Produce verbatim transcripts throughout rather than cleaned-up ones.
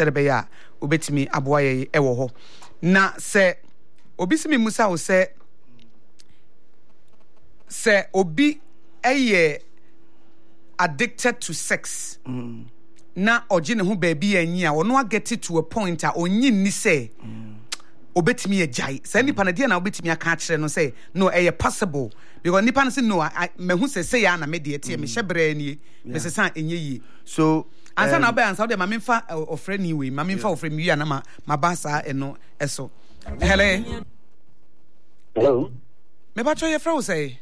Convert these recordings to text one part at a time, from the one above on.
sɛde ya obetimi aboaye ewo ho na se obi simi musa wo se se obi eye addicted to sex mm. na oje ne ho baabi anyi a ono get to a point a onyi ni se mm. obetimi ye jai se nipa na dia na obetimi aka akere no se no eye possible because nipa no se no me hu se se ya na me de tie me hyebra ni me se san enye yi so ansa na oba ansa de ma memfa ofre ni we ma memfa ofre mi wi na ma ma ba sa eno eso hello hello me ba cho ye fra wo say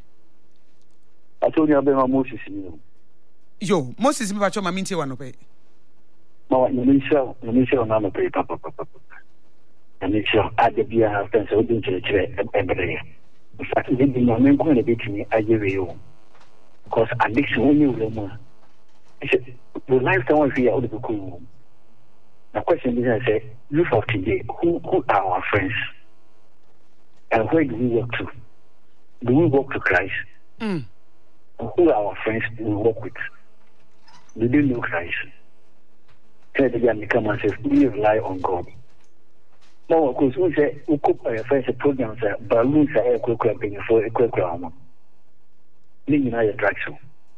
atoni abe ma Moses ni yo Moses me ba cho ma mintie wa no pe ma ni mi sha ni sha na no pe papa papa and sure adebia have been so been to the every in fact the moment going to be to me I give you because addiction only will the lifetime we are all the cool. The question is I say youth of today who who are our friends and where do we walk to? Do we walk to Christ? Mm. Who are our friends we walk with? Do they know Christ? Tell them come and say we rely on God. No, because we say we could face a program that balloons are equipped for equipped armor. Living higher traction.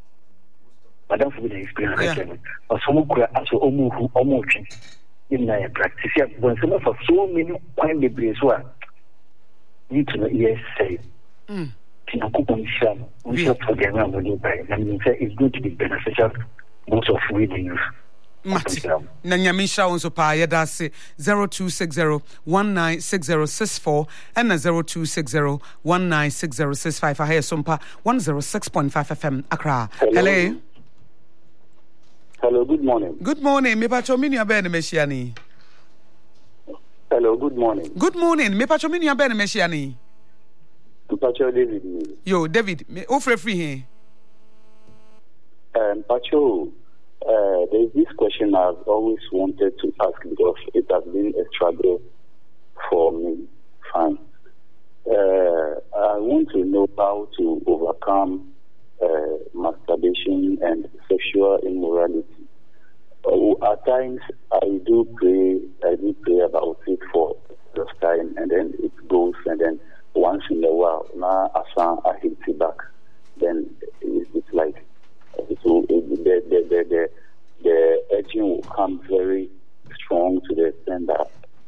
But don't forget the experience. Or some could also almost almost in higher practice. When some of so many point debris were need to know yes say. Tina coupon sham. We have to get around with you by and say it's going to be beneficial most of reading. Mati na nyame sha won so pa ye da se zero two six zero one nine six zero six four and zero two six zero one nine six zero six five for here sompa one oh six point five F M Accra. Hello. Hello, good morning. Good morning. Me pa cho mini abe na meshiani. Hello, good morning. Good morning. Me pa cho mini abe na meshiani. Me pa cho David. Yo, David, me o free free here. Um Pacho Uh, there's this question I've always wanted to ask because it has been a struggle for me. Fine. Uh, I want to know how to overcome uh, masturbation and sexual immorality. Uh, at times, I do pray. I do pray about it for the time, and then it goes, and then once in a while, now I hit it back. Then it's like. So the, the, the, the, the urging will come very strong to the extent that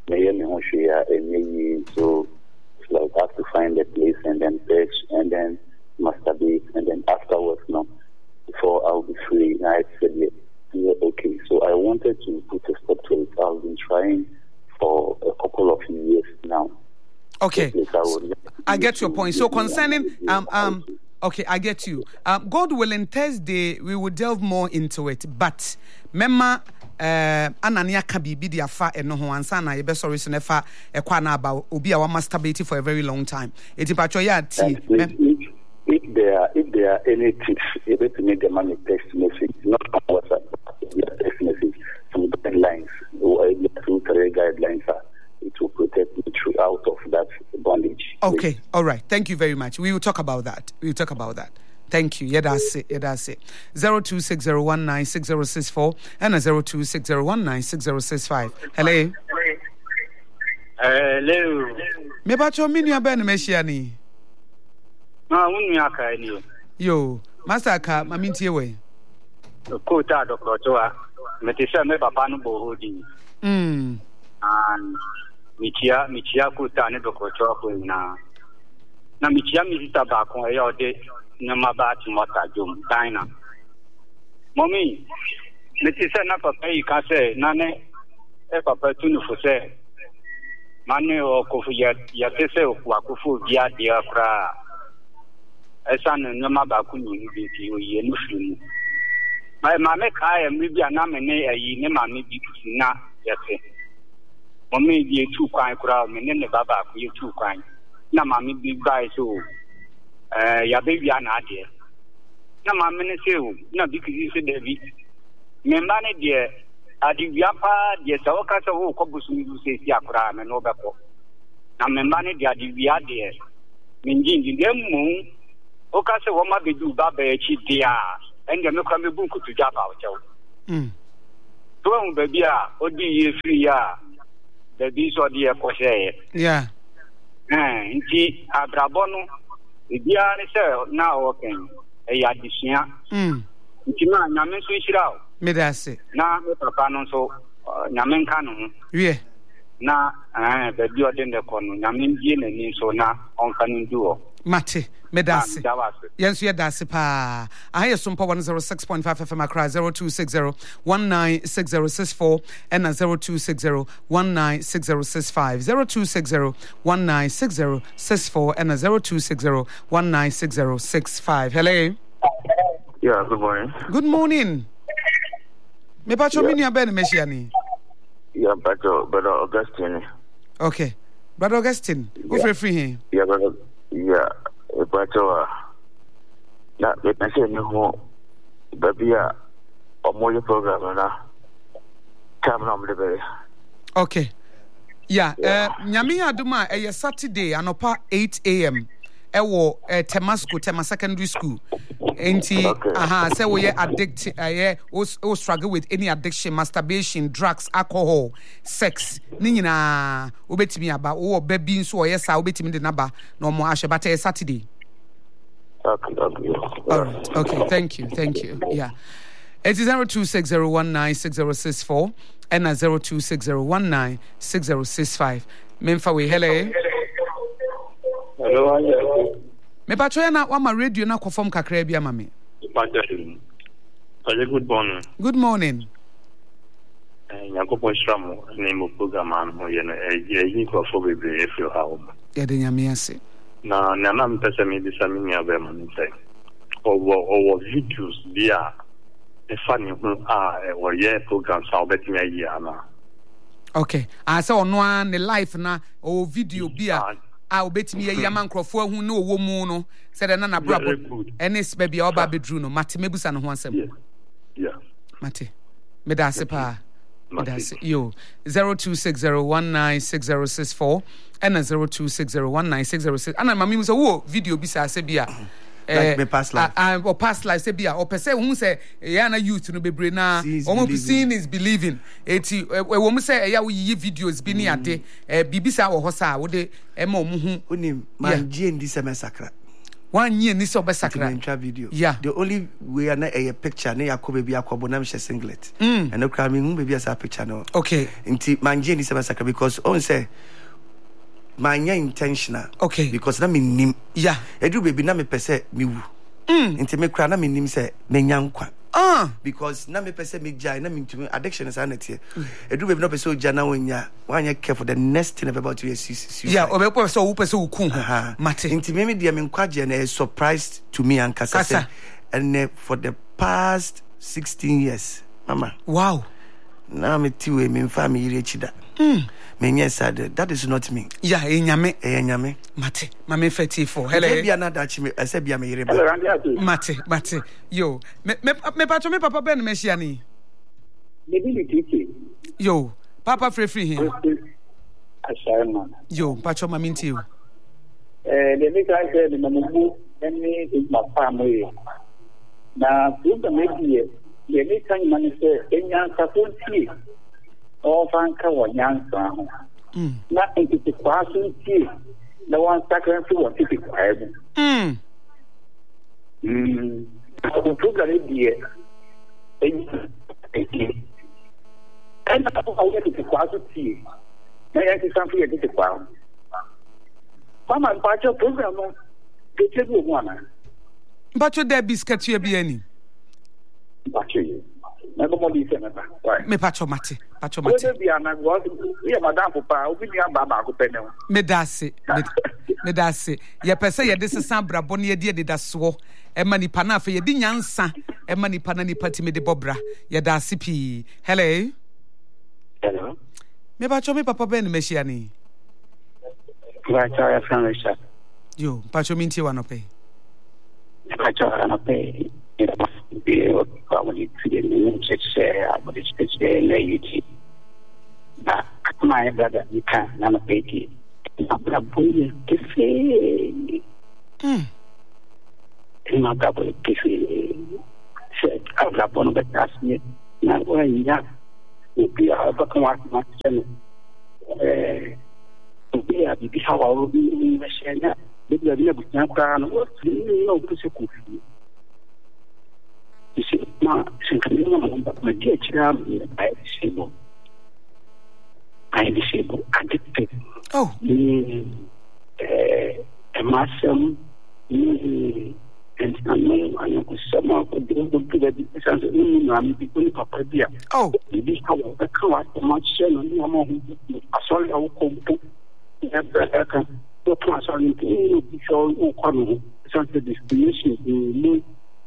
so it's like I have to find a place and then search and then masturbate and then afterwards, no, before I'll be free. And I said, yeah, yeah, okay. So I wanted to put a stop to it. I've been trying for a couple of years now. Okay, I get your point. So concerning um um. Okay, I get you. Um, God willing, Thursday we will delve more into it. But mema uh anania kabibi di afa eno ho ansa na ye be sorry so nefa e kwa na about obi a wa masturbate for a very long time. Eti pacho ya ti. If, if there are if there are any tips able to make the money text message, not on WhatsApp, text message, some guidelines, or two three guidelines are. It will protect me through out of that bondage. Okay, all right. Thank you very much. We will talk about that. We will talk about that. Thank you. Yeah, that's it. Yeah, that's it. Zero two six zero one nine six zero six four and a zero two six zero one nine six zero six five. Hello. Hello. Me bacho mini abe na meshiani. Ma unu aka ni. Yo, master ka ma mintie we. Ko ta doctor toa. Me te se me papa no bo hodi. Mm. And michia michia kuta ne dokocho ko na na michia misita ba ko e ode na maba ti mota jom dina mommy me ti se na papa yi ka se na ne e papa tunu fo se mane o ko fu ya ya te se wa ko fu dia dia kra e san na maba ku ni bi ti o ye no fimu mai mame ka e mi bia na me ne ayi ne mame bi na ya se Mommy, you two kind crowd, and then the baba, you two kind. Na mammy big guy so. Uh, ya baby an idea. Na mammy, so, no, because you said, David. Membane, dear, Adiviapa, dear, so cast of all cobbles you say, Yakra, and Obapo. Na membane, dear, Adivia, dear. Minjin, the moon, Ocasa, what might do, Baba, cheat, dear, and the Nokami book to jab out. Hmm. to baby a odi ye free ya baby so de e ko share yeah eh nti abrabo no ebia ne se na o ken e ya disua mm nti ma nyame so hira o me da se na me papa no so nyame nka no wie na eh baby o de ne ko no nyame die na ni so na onka no ndu o mate me da se yes ye da se pa aye sompo one oh six point five F M Accra zero two six zero one nine six zero six four and zero two six zero one nine six zero six five zero two six zero one nine six zero six four and zero two six zero one nine six zero six five. Hello. Yeah, good morning. Good morning. Me pacho yeah. mini abe ni meshiani. Yeah, brother, brother Augustine. Okay. Brother Augustine, who free free here? Yeah, brother. Yeah, brother. Na me pese ni ho baby a omoye program na. Time na mlebe. Okay. Yeah, yeah. uh nyame aduma e Saturday anopa eight a m ewo uh, Temasco Tema Secondary School. Enti okay. aha say we addict uh, we struggle with any addiction, masturbation, drugs, alcohol, sex. Ni nyina obetimi aba wo baby nso o yesa obetimi de naba no mo ahwe bata Saturday. Okay, okay. All right. Okay, thank you. Thank you. Yeah. It is zero two six zero one nine six zero six four and a zero two six zero one nine six zero six five. Memfa we hello. Hello. Me patroya na wa ma radio na kwofom kakra bia ma me. Good morning. Good morning. Eh Yakobo Shramo name of program an ho ye no eh yi ko fo bebre e feel how. Ya de nyame ase. Na na na mpese me bisa me nya be man say. Owo owo videos dia e fani hu a e wo ye program sa obetimi ayi ana. Okay. I say ono an ne life na o video bia a obetimi ayi ama nkrofo ahu na owo mu no say de na na brabo enes baby oba bedru no mate mebusa no ho ansem. Yeah. Mate. Me da se pa. That's yo zero two six zero one nine six zero six four and zero two six zero one nine six zero six. And my mami say, "Whoa, video bisa say bia." Like me past life. I or past life say bia. Or per se who say ya na youth no bebre na. Omo seeing is believing. Eti we wo say ya we yi videos bi ni ade. Eh bibisa wo hosa wo de e ma omo hu. Unim man G ndi se mesakra. One year ni so be sakra video. Yeah. The only way na a picture na yakobe bi akobo na me singlet. Mm. And no cry me hu baby as a picture no. Okay. Nti man G ndi se mesakra because on say man ya intentional. Okay. Because na me nim. Yeah. Edu baby na me pese me wu. Mm. Nti me cry na me nim say me nyankwa. Ah, because na me pese me jai na me ntumi addiction is anete. Edu baby no pese oja na wonya. Wanya careful the next thing about to is yeah, obe po so wo pese wo kun. Mate. Nti me me dia me nkwaje na surprised to me and Kasa. And uh, for the past sixteen years, mama. Wow. Na me tiwe me mfa me yire chida. Mm. Me nye sad. That is not me. Yeah, enyame. Enyame. Mate. Mama thirty-four. Hello. Maybe another chi me I say bia me yire ba. Mate, mate. Yo, me me me pacho me papa ben me shiani. Me bi titi. Yo, papa free free here. Asharma. Yo, pacho mama nti you. Eh, the make I say the mamu any is my family. Na puta me die. The make I man say enya sapunti. O fanka wo nyansa ho. Mm. Na enti kwaso ti. Na wan sakran fi wo titi kwae. Mm. Mm. O puta me die. Enya enti. And I want to kwaso ti. Na ya ti sanfi ya titi kwae. Mama, mpacho program no get you one. Mpacho there biscuit you be any. Mpacho you. Na mo di se na. Me pacho mate. Pacho mate. We be ana go. We madam papa, obi ni aba ba ko pene. Me dase. Me dase. Ye pese ye de sesan brabo ne ye de de daso. E ma nipa na afa ye di nyansa. E ma nipa na nipa ti me de bobra. Ye dase pi. Hello. Hello. Me pacho me papa ben me hia ni. Pacho ya family. Yo, pacho minti wa no pe. Pacho na pe. Be probably to the new say about this day lady. But my brother, you can't none of it. I'm a boy, kiffy. Hmm. My double kiffy said, I'm not one of the classmates. Not one, yeah. obi a ɔbɛka w'asɛm akyerɛ no ɛɛ obi a biribi ha wɔ obi mmɛhyɛ na baabi a bi na abusua koraa no wɔfiri ne na ɔmpɛ sɛ kɔ fie nti ma sɛnkane ma ma madi akyirɛ a ayɛ disabled ayɛ disabled addicted oh ne ɛɛ ɛmasɛm ne ɛntano anyakosɛm a ɔde ɔdu baabi ɛsiane sɛ ne mu maame bi ne papa bi a oh biribi ha wɔ bɛka w'asɛm akyerɛ no ne ɔma ho asɔre a wokɔ mpo ɛbrɛ ɛka wọ́n asọ̀rọ̀ ní kí ní òbí sọ ọkọ nù sọ́ńtẹ̀ discrimination ní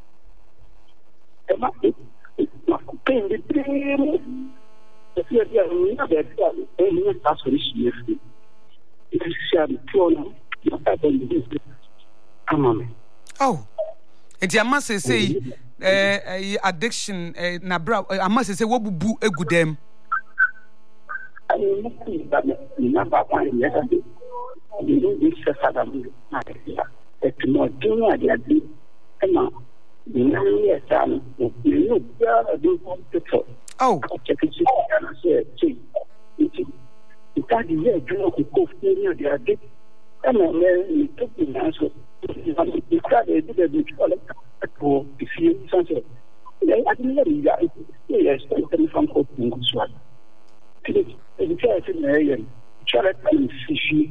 ẹ má má kó pẹ́ẹ́n lé bẹ́ẹ̀ mú ẹ̀fí ẹ̀bí àwọn ní àbẹ̀bí àwọn ẹ̀yìn ní ẹ̀ka sọ̀rọ̀ sí yẹn fún mi ìdí sí àmì tí ọ̀nà nípa ẹ̀bẹ̀ ní ìdí àmà mi. oh eti ama sese yi ɛɛ addiction ɛɛ nabra ama sese wɔbubu egu dɛm. ayi mo kì í bá mi ní nàbà wọn yẹn dàbí. Ini bisa sadam na ya etmo dunia dia di ema dinanya san ini dia di komputer oh check it na se che itu kita dia jual ku kofinya dia di ema me itu na so kita dia dia di jual ko isi sanse ya adina ya ya stand from ko pungu swat kidi itu itu na ya chara kan fishi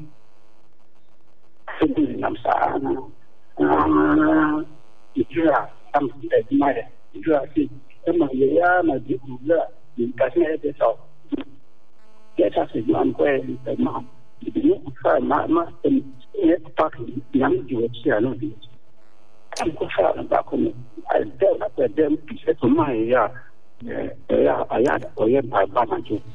nam sana ah itu ya am edma ya itu asi sama ya na di kula di kasih ada so ya sa se man ko edma di fa ma ma ne pak yang di website no di am ko fa ba ko ai da na da dem pise to ma ya ya ya ya ba ba na ju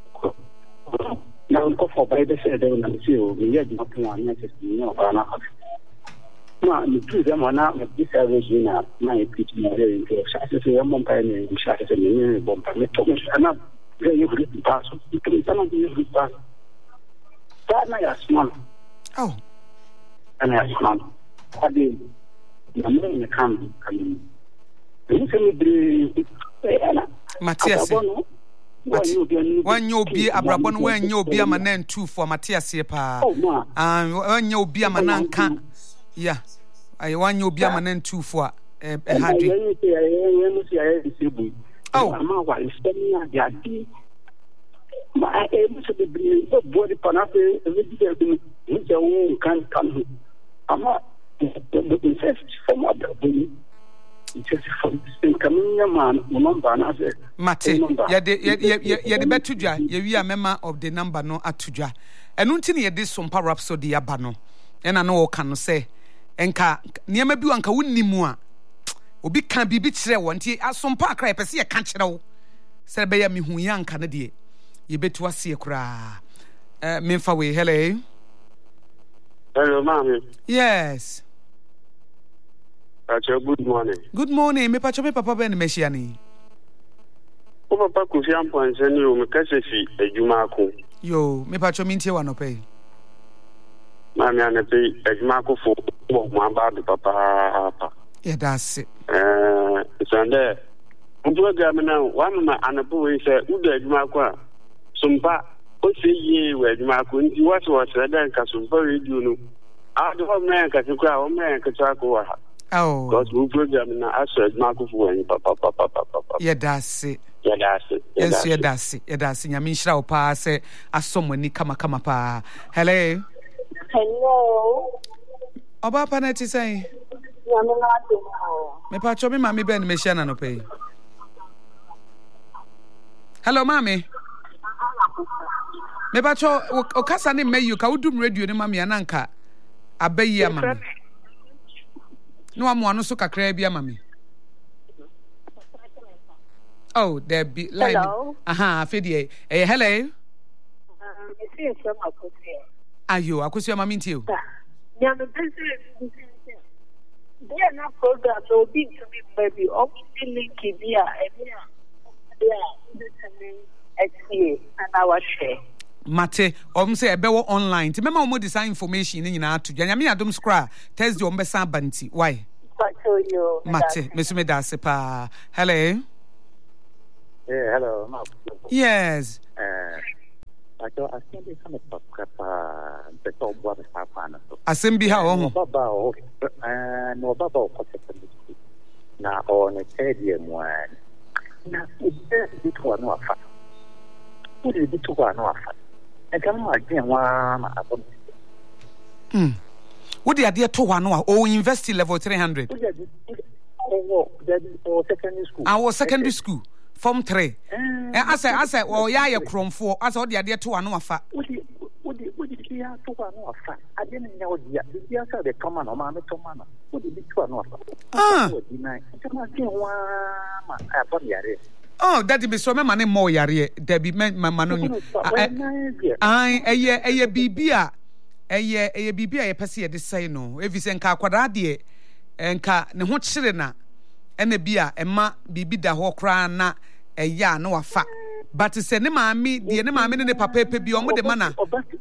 na ko fo ba de se de na si o mi ya di ko wa na se ni o ba na ha ma ni tu de ma na me di service na na e pit mo re in ko sa se ya mo pa ni sa se ni ni bom pa me to me na ge yu ri pa so ti ki ta na di ri pa ta na ya small oh ana ya small ade na mo ni kan kan ni se mi dri e ana Matias wanye obi abrabɔ no wanye obi ama na ntu for Matias pa ah wanye obi ama na nka ya ay wanye obi ama na ntu for eh hadwe oh ama wa istemia dia di ma e mo se be bo body panafe e di de ni je wo kan kan ama the first form of the Mate yede yede yede betudwa ye wi a member of the number no atudwa enu nti ne yede sompa rhapsody aba no ena no wo ka no se enka niema bi wanka wonnimu a obi kan bibi kire wo nti asompa akra pese ye ka kire wo se be ya mehu ya nka ne de ye betu ase kura eh memfa we hello hello ma'am yes Pacho, good morning. Good morning. Me pacho me papa ben meshiani. O papa Kofi Ampoansani o me kase fi adwuma ko. Yo, me pacho me ntie wano pe. Ma me ane pe adwuma ko fo mo mo aba do papa papa. Yeah, that's it. Eh, sande. O program na wa ma anapo we se u do adwuma ko a. Sumpa o se ye we adwuma ko nti what was that ka sumpa radio no. A do ho me ka se ko a o me ka twa ko wa. Oh, because we program na asset mark for any papa papa papa. Yeah, that's it. Yeah, that's it. Yes, yeah, that's it. Yeah, that's it. Nyami shira opa se asomweni kama kama pa. Hello. Hello. Oba pa na ti say. Nyami na to. Me pa cho me mami ben me share na no pe. Hello mami. Me pa cho o kasa ni me you ka udum radio ni mami ananka abayi amami. No amo ano so kakra bia mami. Oh, there be line. Aha, afedie. Eh hello. Um, ese so makosia. Ayo, akosia mami ntio. Ya me pese there na program no be to be baby. Obviously link bia e bia. Yeah, determine X P and our share. Mate, om say ebewo online. Ti mema omo design information ni nyina atu. Nyame adom skra Thursday om be san banti. Why? Patrolio. Mate, mesume da se pa. Hello. Yeah, hello. No. Yes. Uh, I thought I think it's some of the top one is Assembly how no baba uh no baba of secondary na on a third year one na it one no afa who did it one no afa and come again one abon hmm what the idea to one no o university level three hundred oh that or secondary school our secondary school form three eh asa asa o ya ye kromfo asa o the idea to one no afa Would would it be a to one or fat? I didn't know the answer the common or mamma to mamma. Would it be two or not? Ah, oh, that be so many more yare. There be man, I a year a year bibia a year a bibia a pessia de say no. If you send car quadradie and car ne hot sirena and the beer and ma bibi da hawkra na a ya no a fat. But to send my me, the enemy in the papa be on with the manner.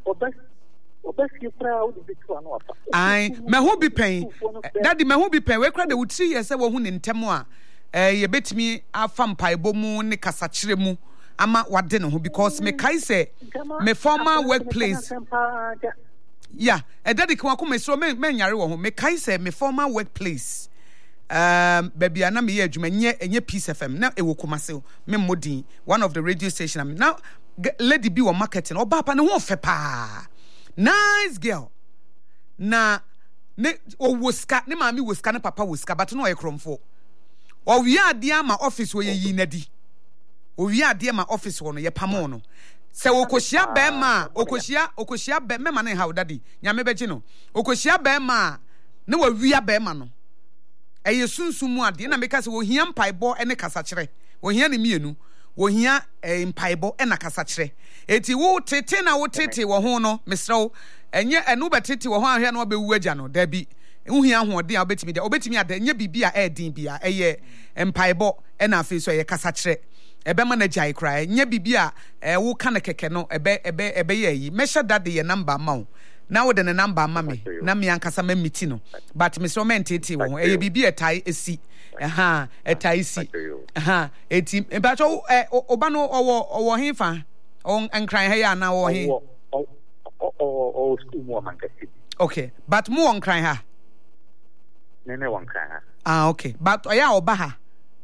I may who be paying. Daddy may who be paying. We cried the would see as I were in Temoa. Eh, you bet me a vampire bomu, Nicasachiremu. Ama what dinner who because me kaise me former workplace. Yeah, a daddy come come so men yari me kaise me former workplace. Um, baby, I am here. You may nye Peace F M now. E wo kumase me modin one of the radio station. I'm now lady be on marketing. Oba pa ne ho fe pa. Nice girl. Na ne o woska ne maami woska ne papa woska but no e kromfo. O wi ade ama office wo ye yi nadi. O wi ade ama office wo no ye pamo no. Se okoshia be ma okoshia okoshia be me ma ne ha odadi. Nyame beji no. Okoshia be ma ne wa wi be ma no. Eye sunsumu ade na meka se wo hia mpaibɔ ene kasakire wo hia ne mienu wo hia mpaibɔ ena kasakire eti wo tete na wo tete wo ho no mesrew enye enu betete wo ho ahwe na obewu agya no da bi wo hia ho de a obetimi de obetimi ada enye bibia e din bia eye mpaibɔ ena afi so eye kasakire ebe ma na jai kra enye bibia e wo ka ne keke no ebe ebe ebe ye yi mesha dade ye number ma wo now the number mama na me ankasa ma miti no but me so mentete wo e bibi etai esi aha etai si aha eti e ba so oba no owo owo hefa on enkran ha ya na wo he o o school mo man kasi okay but mo on kran ha ne ne won kran ha ah okay but oya oba ha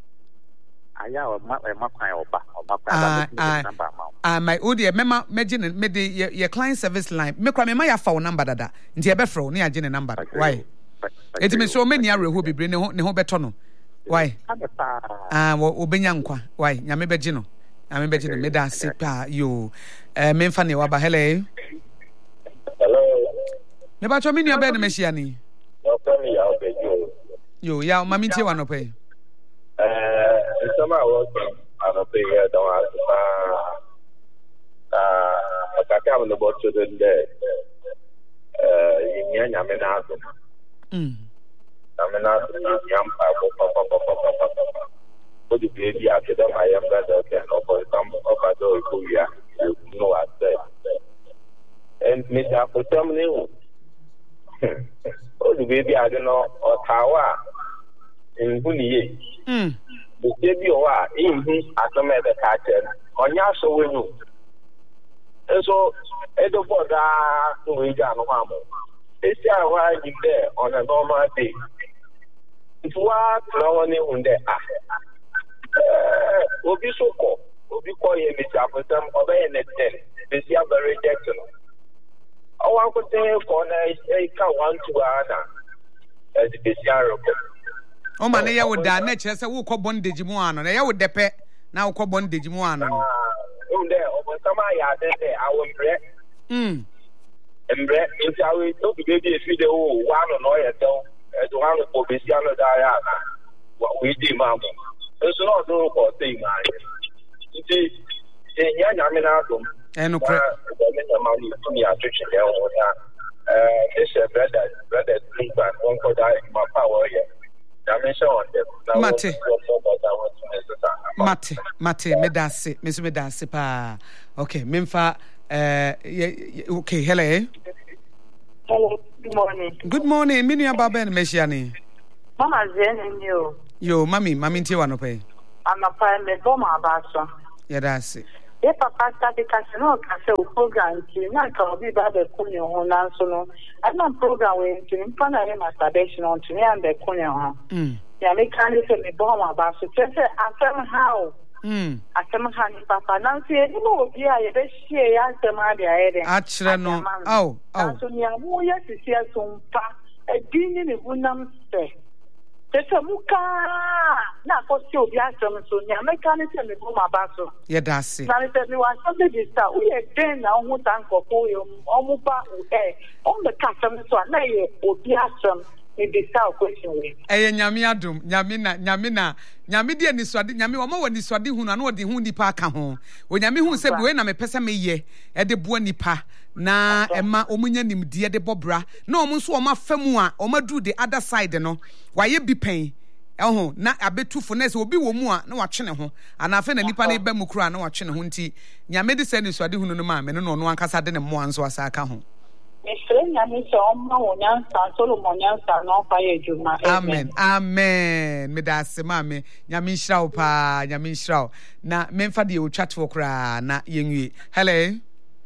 aya o ma ma kwan oba oba kwan ba number ma ah my odi mema megine me de your client service line me kwa me ma ya fa number dada nti e be fro ne agine number why eti me so many areho bibre ne ho ne ho beto no why ah wo obenya nkwa why nyame beji no nyame beji no me da sipa yo eh me mfa ne waba hello hello me ba cho me nua be ne mehia ni no come ya obejo yo ya mami tie wa no pe eh some I was on a big head on uh a cacao no bottle in there. Uh in Yaminato. Mm. Yaminato Yam Papa. What the baby after them I am that okay no for some of our door Korea. You know what I and Mister for some new. Oh the baby I don't know or Tawa in Buni. Mm. The baby or in his atomic catcher on Yaso window. And so, Edo Boda to Wigan Hamo. It's why you there on a normal day. It's what no one in there. Will be so cool. Will be calling Mister Appleton or any ten. This year very rejection. Oh, I could say for a one to Anna as the year. O ma ne ya wo da na kire se wo kɔ bondage mu ano na ya wo depe na wo kɔ bondage mu ano no um there o sama ya de de awo mbre mm mbre nti awo to bi be fi de o wa no no ye do e do wa no ko be sia no da ya na wa we di ma mo so no do ko te ma nti e nya nya me na do e no kre ko me na ma ni ni a twetwe de o ya eh this brother brother drink and one ko da ma power ye Mate, Mate, Mate, medase, Miss Medase pa. Okay, Memfa. Uh, okay, hello. Hello. Good morning. Good morning, Minia Baba and Meshiani. Mama Zen and you. Yo, Mammy, Mammy Tiwano pay. I'm a prime bomb about so. Yeah, that's it. If Papa started casting out a program, not to be bad at Kunya on Nansono. I'm not program with him, Pana masturbation on to me and the Kunya. Mm. Yeah, make candy for me bomb about so. I tell him how. Mm. I tell him, Papa, now say, you know, yeah, you best share answer my idea. Actually, no. Oh, oh. So, yeah, who yes is here some pa a being in Bunam say. Muka na for still be asem so nya mechanism me boma baso yeah that's it na me say we something this that we den na hu tan kopo yo omuba eh on the custom so na ye obi asem me this question we eh nyame adom nyame na nyame na nyame de ni swade nyame wo ma woni swade hu na na odi hu nipa aka ho o nyame hu se bi we na me pese me ye e de bo nipa na ema omunya nimdie de bobra na omo nso omo afamu a omo do the other side no waye bi pen eho na abetufo na se obi wo mu a na wache ne ho ana afa na nipa na iba mu kura na wache ne ho nti nyame de se ni swade hu no ma me no no ankasa de ne mo anso asa aka ho. Amen. Amen. Me da se mame. Nyame nhyira wo pa, nyame nhyira wo. Na memfa de o chat wo kra na yenwie. Hello.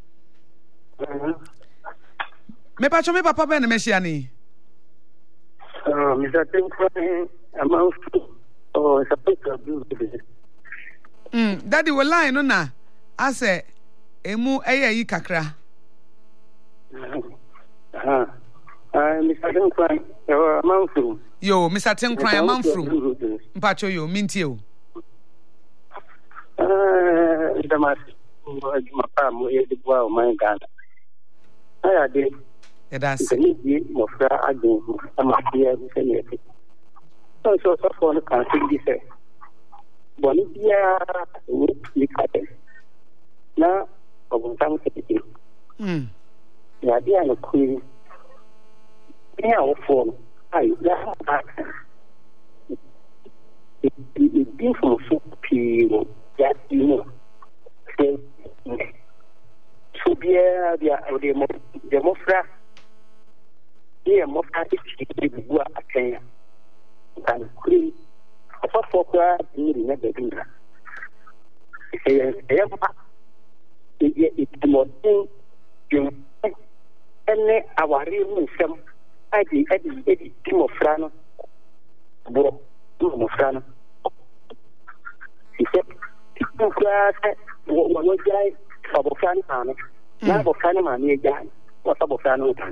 Me pa cho me papa be na me hia ni. Uh, Mister Tinkran, amount oh, supposed to abuse. Mm, daddy we line no na. Ase emu eye yi kakra. Uh, uh, Mister Tinkran, uh, amount to. Yo, Mister Tinkran, amount from. Mpacho yo, minti yo. Uh, the mas, my palm, we had the wow, my God. I did. Yeah, that's it. No, I didn't. I'm not here to say anything. So, so, so, for the country, this. Bonita, we cut it. Now, of some city. Hmm. The idea of queen. Yeah, for I that it being from soup people that you know. So be the the the mofra yeah mofra is the bua Kenya and queen for for ni na be dinga eh eh it it more thing you ene awari mu nsem adi adi adi timo frano bro timo frano ise timo frano wo wo jai sabo frano ana na bo frano ma ni jai wo sabo frano tan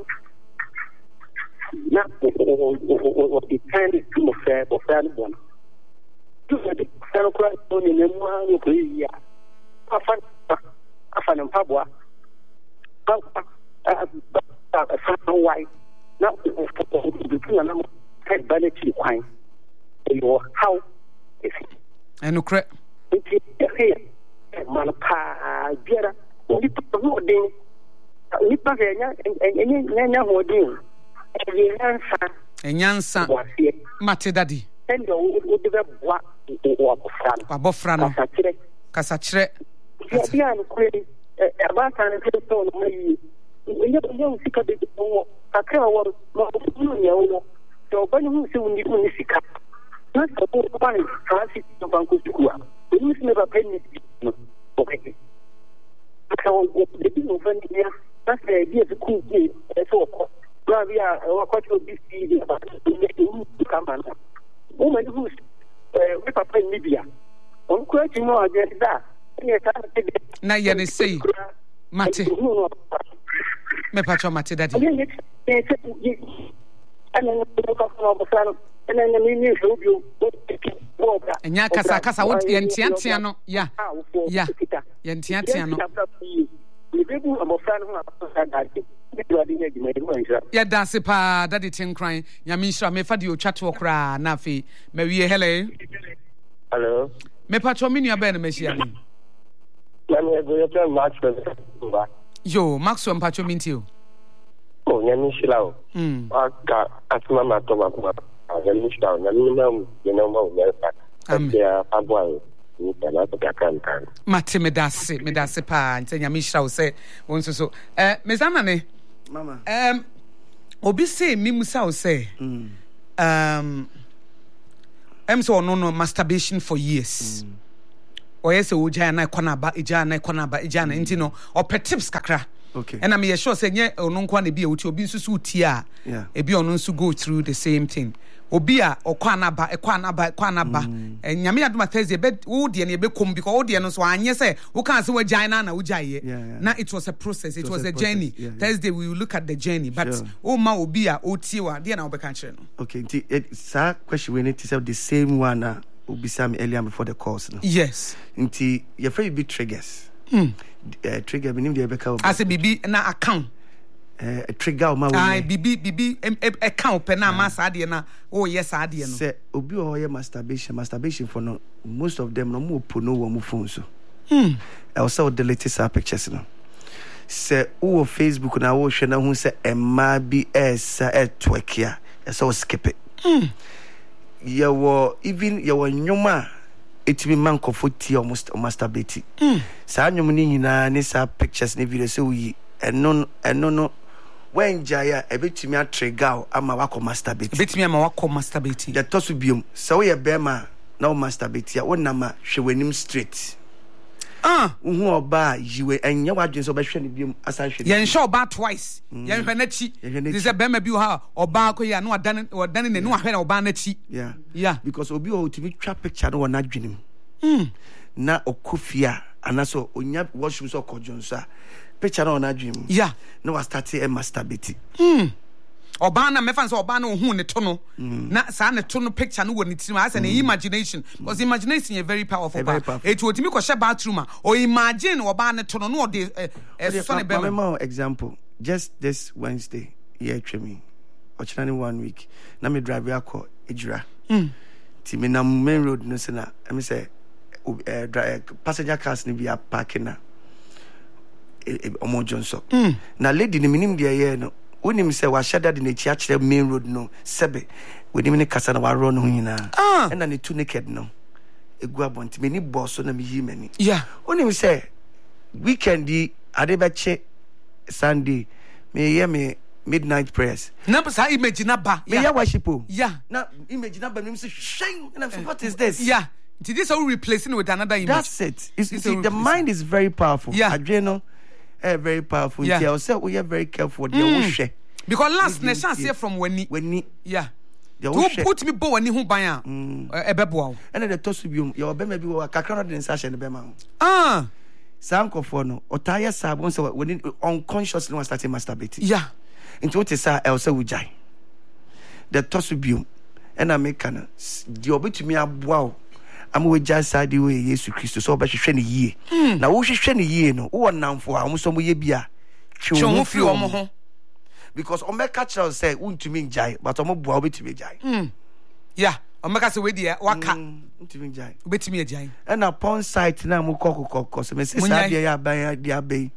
na wo wo wo di kandi timo frano bo frano bon tu adi frano kwa to ni ne mu anu ko ya afan afan mpabwa ba a certain way. Now, between them, head vanity wine. Your how is it? And okay. It's here. Manapa, Jera, only put the whole day. Nipa Venya and Nana Hodin. And Yansa was here. Mate Daddy. And the would develop what or Bofrano Casatre. Yeah, queen. About an episode of me. Young sick of the Kakra was not so when you see when you sick up. Not suppose one transit to Vancouver. We must never pay me. Okay. So the people friend here, that's the idea to cool me. So, Bravia, or what will be seen about to come on. Woman who's with a pen Libya. On quoting more against that. Now, you say, Mate. Me pacho mate daddy. Enya kasa kasa wot yentiantia no ya ya yentiantia no ya dance pa daddy Tinkran nyame nhira me fa de o twatwo kra na afi me wie hello hello me pacho me nua be na machia ni na me go your match for yo Maxwell mpacho minti o oh nyame nhira o mm aka atuma ma to ba kuma nyame nhira o nyame na mu ye na ma o merfa ya abwa ni tana to kan kan mate me dase me dase pa nte nyame nhira o se won so so eh me zama ne mama um obi say mi musa o say mm um I'm so no no masturbation for years. Mm. Or yes, o jana konaba, ijana konaba, ijana intino or pet tips kakra. Okay. And I'm sure saying yeah, or non kwana be o to be so tia. Yeah. E be on so go through the same thing. Obia or kwanaba, e kwanaba, kwanaba. And Yami Adma Thursday bed wood and be come because audience so and yes, who can't say what Jina na ujaye. Now it was a process, it, it was, was a, a journey. Yeah, yeah. Thursday we will look at the journey. But sure. Oh ma obia o tiwa, dear now be country. Okay, it's a question we need to say the same one uh Ubisam earlier before the course. No? Yes. Inti your very big triggers. Hmm. Uh, trigger meaning the Rebecca. As a baby na account. Uh, a trigger ma. Aye, bibi bibi account pe na mas adie na. Oh yes adie no. Say obi o ye masturbation, masturbation for no most of them no mo pono wo mo phone so. Hmm. I also delete some pictures no. Say o Facebook na wo hwe na hu say emma bi esa etwekia. So skip it. Hmm. You were even you were nyoma etimi man kofoti almost masturbate. Mm. Sa nyoma ni nyina ne sa pictures ne video so yi eno eno no when jaya ebetimi atrigger ama wako masturbate. Ebetimi ama wako masturbate. The tosu biom so ye bema na masturbate ya wonama hwewanim straight. Ah, uhu oba yiwe enye wadwen so behwe ne biom asa hwe. Yen sure oba twice. Yen hwe na chi. This a bema bi ha oba ko ya no wadan wadan ne no ahwe na oba na chi. Yeah. Yeah. Because obi o timi twa picture no na dwenem. Mm. Na okofia anaso onya washroom so kojonso a picture no na dwenem. Yeah. Na was start e masturbate. Mm. Oba na mefa so oba na ohu ne to no na sa ne to no picture no wo ne tirim as an imagination because imagination is very powerful. Very powerful. It wotimi ko she bathroom or imagine oba ne to no no de so ne be me example just this Wednesday here tremi ochina one week na me drive akọ ejura mm ti me na main road no se na me say uh, passenger cars ni be parking na omo Johnson mm. Na lady ni minim de ye no unim say wa shada de na chi akere main road no sebe we nim ne kasa na wa ro no nyina ah. And na ne two naked no egu abonti me ni boss na me yi mani. Yeah. Unim say weekend di adebeche Sunday me hear me midnight prayers. Na sa image na ba. Me ya worship o. Yeah. Na image na ba me say shine and I'm saying what is this? Yeah. Did this all replacing with another image? That's it. It's, you see, the mind is very powerful. Yeah. Adrenal eh, very powerful. Yeah. I'll say we are very careful. Mm. Because last ne chance here from when ni when ni yeah. You put me bo when ni hu ban a ebebo. And then the tosubium your be maybe wa kakra no den sasha ne be ma. Ah. Sam kofo no otaya sabon so when unconsciously was starting masturbating. Yeah. Into what is say I'll say we jai. The tosubium and I make kana the obetumi aboa am we just side way Jesus Christ so be hwehwe ne yie. Na wo hwehwe ne yie no wo namfo a wo so mo ye bia twe wo fi wo ho. Because omeka chel say untumi njai but omo boa obetumi jai. Mm. Yeah, omeka say we dia waka untumi njai. Obetumi jai. And upon site na mo kokokoko so me say say dia ya ban dia be.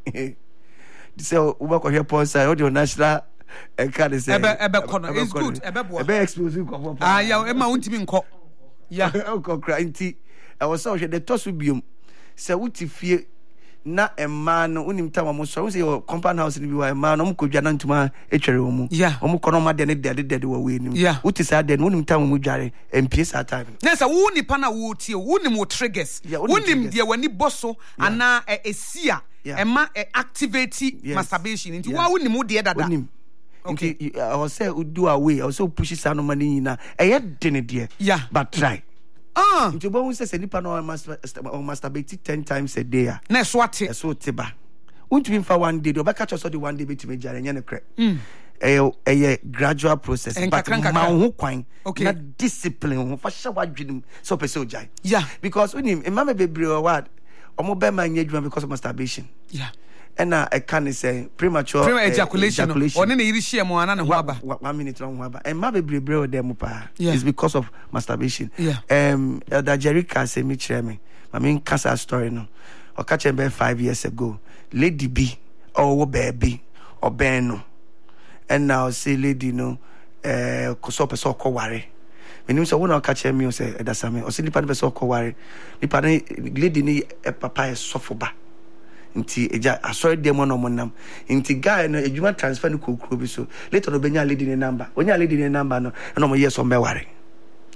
Say we go here upon site all the national e ka dey say ebe ebe kono is good ebe boa. Ebe explosive ko. Ah yeah, e ma untumi nko. Yeah. Uncle Cranty. I was so the tosubium. Say wuti fie na a man unim tama mo so say your compound house ni bi wa man om ko dwana ntuma etwere wo mu. Yeah. Om kono ma de ne de de wo we nim. Yeah. Wuti sa de unim tama mu dware empie sa time. Na say wo nipa na wo tie wo nim wo triggers. Wo nim de wani boso ana esia e ma activate masturbation. Nti wa wo nim wo de dada. Okay. I was say do away. I was so pushy sa no mani na. E ye de ne de. Yeah. But try. Ah. Nti bo say say nipa no masturbate ten times a day. Na so ate. So tiba. Untumi fa one day. Oba catch us the one day betimi jare nya ne kre. Mm. Eh eh gradual process En but ma ho kwan. Okay. Na discipline ho fa sha wadwenim so person ojai. Yeah. Because unim e mama bebre o word omo be ma nya adwuma because of masturbation. Yeah. And uh, I can say premature, premature ejaculation. Uh, ejaculation. Or nene iri share mo ana na ho aba. One minute long ho aba. And ma bebre bre o dem pa. Yeah. It's because of masturbation. Yeah. Um Elder Jerry can say me chere me. I mean cancer story no. O catch him five years ago. Lady B or baby or Ben no. And now say lady no eh so person ko ware. Menim so wona catch me o say edasame. O say nipa be so ko ware. Nipa lady ni papa e sofo ba. Nti eja asori dem no monam nti guy no ejuma transfer no kokro bi so later no benya lady ne number onya lady ne number no no mo yes on be ware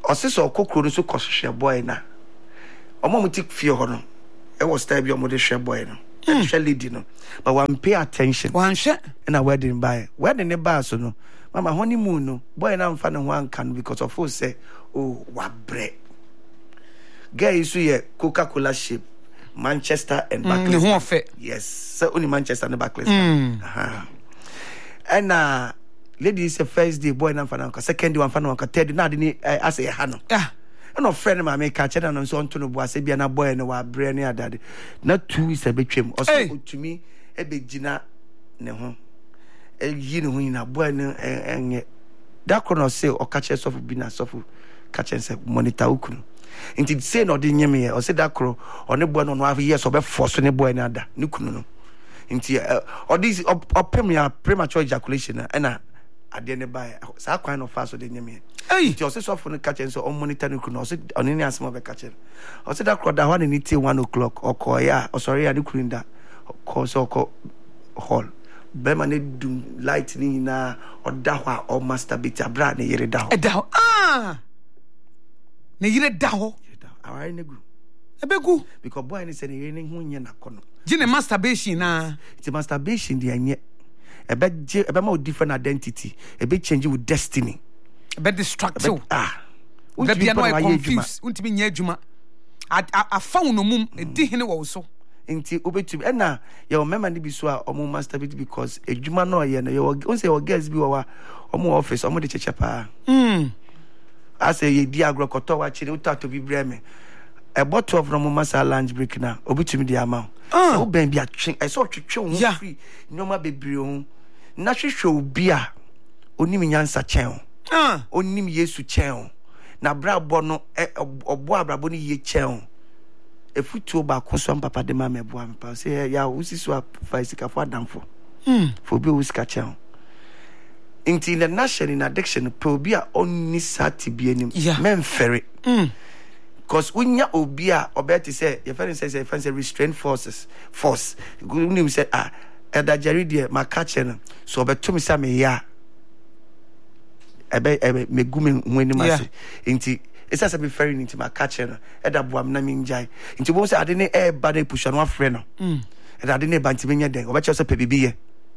ɔse sɛ ɔkɔ kuro no so kɔhwehwɛ boy na ɔmo mo tik fie hɔ no ɛwɔ style bi ɔmo de hwɛ boy no ɛhwɛ lady no but one pay attention One share. na wedding buy wedding ne ba so no mama honeymoon no boy na mfa ne ho anka no because of who say oh wabrɛ girl isu ye Coca-Cola shape Manchester and Barclays. Mm, mm, yes so only Manchester and Barclays. Mm. Uh-huh. And uh lady is the first day boy na mfa na anka second day one mfa na anka third day na de ni as a ha no Ah. no friend ma me ka che na no so onto no boase bia na boy no wabrɛ ne adade na two is a betwem also otumi e begina ne ho e yi ne ho ina boy no enye da kono say o ka che sofu bi na sofu ka che say monitor ukunu nti say no de nyeme o say da kro o ne boy no no have years o be force ne boy na ada ne kunu no nti o this o premier premature ejaculation na na ade ne ba sa kwan no fa so de nyeme Hey, you say so for the catch and so on monitor no kuno so on any asmo be catch o say that crowd that one need till one o'clock or call ya or sorry I do clean that call so call hall be man do light ni na or da hwa or masturbate abra ne yere da ho e da ho. Ah. Ne yire da ho. awai ne gu E be gu. because boy ni say ne yere ne hu nye na kono Gine masturbation na. it's masturbation the anye e be e be ma different identity e be change with destiny Be distracted. ah Be be no confused. Untimi nya adwuma. A found no mum e di hene wo so. Nti obetum na ye o mema ni bi so a omo masturbate because ejuma no ye no ye o say o girls bi wo wa omo office omo de cheche pa Mm. ase ye di agrokoto wa chire utato bi breme e bottle of no masa lunch break na obetum di ama so o ben bi atwe e so twetwe ho free nyoma bebre ho na hwehwe obi a onim nyansa chen Ah. onim Yesu chen na brabo no obo abrabo no ye chen efutuo ba ko so papa de ma mebo am pa say ya usi so fa isika fo adamfo Mm. for be usika chen in the national in addiction pe obi a onni sati bi anim Yeah. men ferry Mm. cause unya obi a obeti say your friend say say friend say restraint forces force unim say ah eda jerry de maka chen so obetum say me ya ebe ebe megume hwani mase nti esa se be ferry nti maka chen no eda boam na minjai nti bo say ade ne e ba na push no afre no Mm. eda ade ne ba nti menya den obeche say pe bibi ye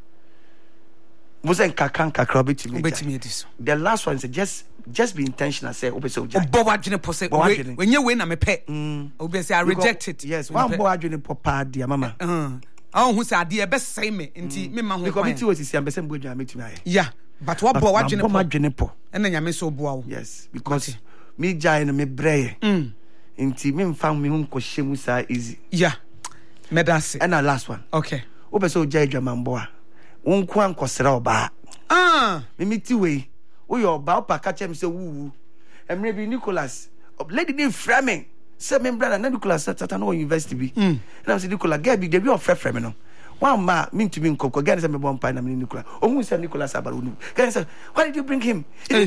Musa nkakan kakra obetimi Obetimi ediso. the last one is just just be intentional say obese oja Obo wadwene pose. Bo wadwene. We nye we na me pe. Obi say I reject it. yes We one pe. boy adwene papa dia mama Uh. Ah hu say ade e be say me nti me ma ho because kwan. biti was isi ambese mbo adwene metumi aye Yeah. But what bo wadwene po po. adwene po E na nyame so bo wo. yes because me jai no me breye Mm. nti me mfa me hu nkohye mu sa easy Yeah. Medase. and the last one Okay. obese oja adwamambo a wonko ankosere oba Ah. me miti we wo yo oba opa ka chem se wuwu emre bi Nicholas lady ni frame say me brother na Nicholas tata no university bi Mm. na say Nicholas girl bi dey be of frame no one ma me ntumi nkoko girl say me bon pa na me Nicholas ohun say Nicholas abaro nu girl say why did you bring him Hey.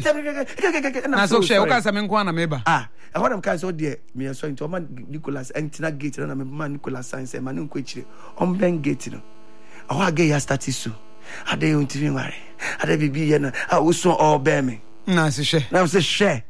na Na so she o ka say me nko na me ba. ah I want am kan so there me so into man Nicholas entina gate na me man Nicholas sign say man nko chire on ben gate no awa ge ya start so ade you ntumi mare ade bibi ye na ah uso all bear me Na se she. now say share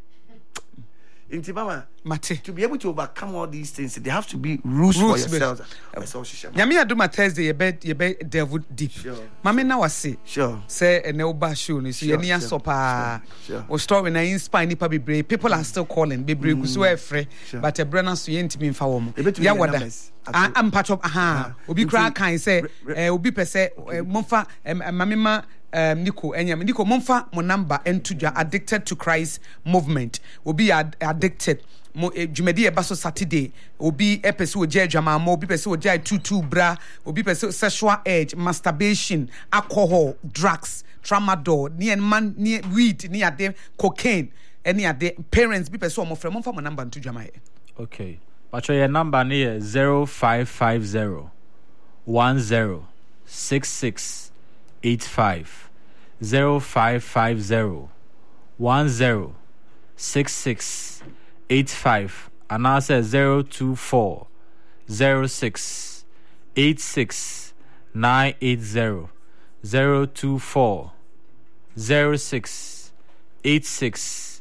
inti mama Mate. to be able to overcome all these things they have to be rules, Rules for yourselves that's all she share Nyame aduma Thursday ye be ye be devil deep. Sure. Mame na wase. sure Say ene oba show ni so ye Sure, ni sure, asopa. sure, sure. O story na inspire nipa bebre. People are still calling. Bebre gusu e frɛ. Sure. But e brana so ye ntimi mfa wo mo. Ebetumi Ya yɛ wada. numbers. Ah am patch up aha. Obi kra Nti- kan say re- re- eh obi pese momfa mame ma um, Nico enyam Nico momfa mo number into the addicted to Christ movement. Obi ad- addicted mo dwumadi eba so Saturday obi epese o gya adwama mo obi pese o gya tutu bra obi pese sexual urge masturbation alcohol drugs tramadol ne man ne weed ne ade cocaine any ade parents bi pese o mo frɛ mo fa mo number into dwama ye. Okay. But your number near zero five five zero one zero six six eight five zero five five zero one zero six six eight five and I say zero two four zero six eight six nine eight zero zero two four zero six eight six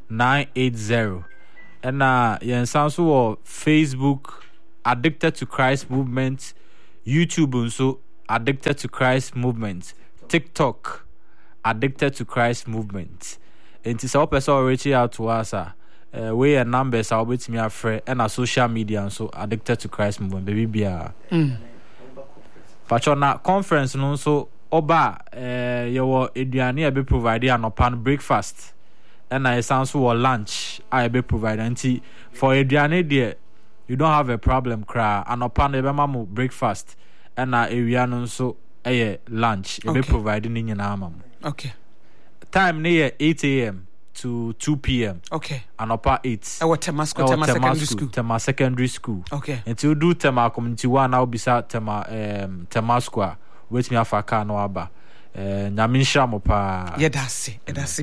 nine eight zero. And uh yeah, sounds for Facebook Addicted to Christ Movement, YouTube also Addicted to Christ Movement, TikTok Addicted to Christ Movement. And it's our person reaching out to us. Uh, we are numbers are with me afraid and our social media and so Addicted to Christ Movement. Baby be a Patrona conference no so oba uh your eduane be provided an open breakfast. And I sounds for lunch I be provided until for eduane there you don't have a problem cry and upon the mamu breakfast and na area no so eh lunch okay. Be providing in your okay. Time near eight a.m. to two p.m. Okay. And upper eight. I want Tema school, Tema secondary school. Tema secondary school. Okay. Until do Tema community one now beside Tema um Tema square. Wait me afa car no aba. Eh nyamin shamo pa. Yeah, that's it. That's it.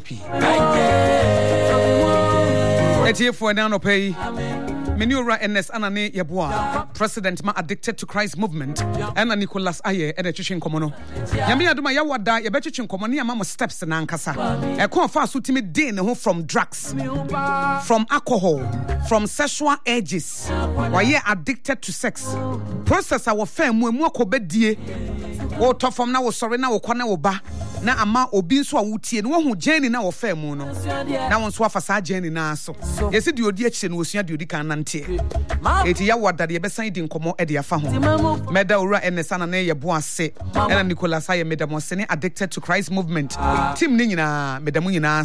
Etie for now no pay. Menura N S Anane Yabua, President ma Addicted to Christ Movement, and Nicholas Aye, and a Chishin Komono. Yami Aduma Yawada, Yabetchin Komoni, Mama steps in Ankasa. A con fast ultimate din from drugs, from alcohol, from sexual urges. Why ye addicted to sex? Process our fame when more cobedie. O top from now, sorry now, corner oba. Na ama obi nso a wutie no hu journey na wo fa mu no na won so afa sa journey na so yesi de odi akye no osua de odi kan nante eti ya wada de besan di nkomo e de afa ho meda owura enesa na na ye bo ase na Nicholas aye meda mo se ne Addicted to Christ Movement team ni nyina meda mu nyina